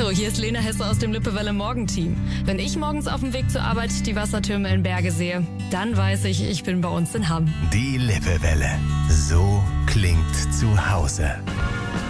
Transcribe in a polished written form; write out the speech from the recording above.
Hallo, hier ist Lena Hesse aus dem Lippewelle Morgenteam. Wenn ich morgens auf dem Weg zur Arbeit die Wassertürme in Berge sehe, dann weiß ich, ich bin bei uns in Hamm. Die Lippewelle. So klingt zu Hause.